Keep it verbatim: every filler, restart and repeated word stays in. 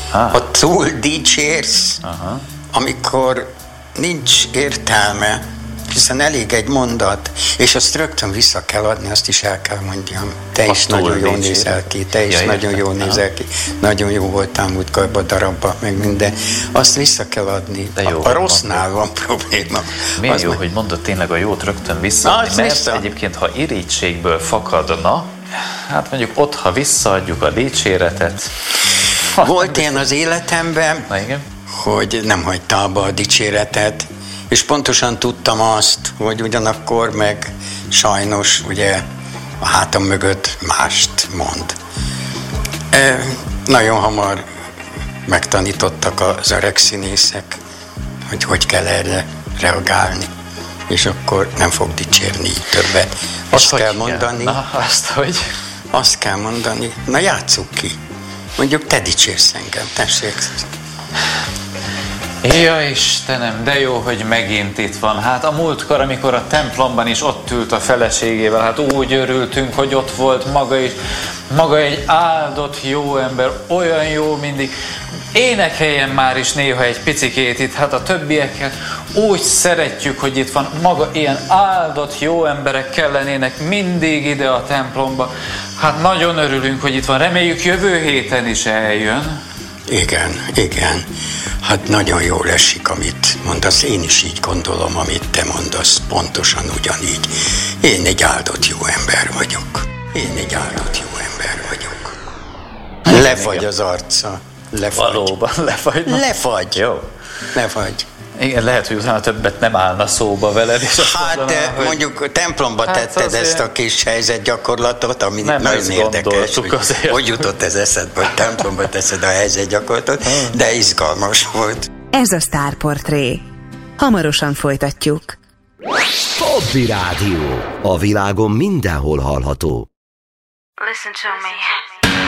Ah. Ha túl dicsérsz, aha. amikor nincs értelme, hiszen elég egy mondat, és azt rögtön vissza kell adni, azt is el kell mondjam. Te is nagyon jól nézel ki, te is ja, nagyon jól nézel ki, nagyon jó voltál múltkorban darabban, meg minden. Azt vissza kell adni. A, a rossznál van probléma. Milyen az jó, meg... hogy mondod tényleg a jót rögtön visszaadni, mert vissza. Egyébként, ha irítségből fakadna, hát mondjuk ott, ha visszaadjuk a dicséretet. Volt ilyen az életemben, hogy nem hagyta abba a dicséretet, és pontosan tudtam azt, hogy ugyanakkor meg sajnos ugye a hátam mögött mást mond. E, nagyon hamar megtanítottak az öreg színészek, hogy hogy kell erre reagálni, és akkor nem fog dicsérni így többet. Azt kell mondani, na, azt, hogy? azt kell mondani, na játsszuk ki. Mondjuk te dicsérsz engem, tessék. Ja, Istenem, de jó, hogy megint itt van. Hát a múltkor, amikor a templomban is ott ült a feleségével, hát úgy örültünk, hogy ott volt maga is. Maga egy áldott jó ember, olyan jó mindig. Énekeljen már is néha egy picikét itt, hát a többiekkel úgy szeretjük, hogy itt van. Maga ilyen áldott jó emberek kellenének mindig ide a templomba. Hát nagyon örülünk, hogy itt van. Reméljük jövő héten is eljön. Igen, igen. Hát nagyon jól esik, amit mondasz. Én is így gondolom, amit te mondasz. Pontosan ugyanígy. Én egy áldott jó ember vagyok. Én egy áldott jó ember vagyok. Lefagy az arca. Lefagy. Valóban lefagy. Lefagy. Jó. Lefagy. Igen, lehet, hogy utána többet nem állna szóba veled. És hát mondaná, hogy... mondjuk templomba hát tetted ezt a kis helyzetgyakorlatot, ami nem nagyon érdekes, hogy, hogy jutott ez eszedbe, hogy templomba teszed a helyzetgyakorlatot, de izgalmas volt. Ez a Sztárportré. Hamarosan folytatjuk. Hobby Rádió. A világon mindenhol hallható. Listen to me.